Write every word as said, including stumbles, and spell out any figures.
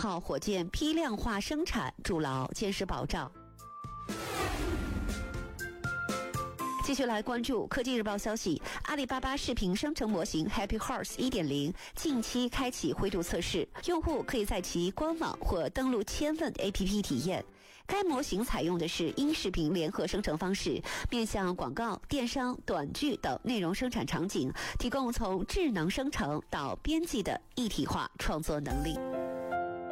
号火箭批量化生产筑牢坚实保障。继续来关注科技日报消息，阿里巴巴视频生成模型 Happy Horse 一点零 近期开启灰度测试，用户可以在其官网或登录千问 A P P 体验。该模型采用的是音视频联合生成方式，面向广告、电商、短剧等内容生产场景，提供从智能生成到编辑的一体化创作能力。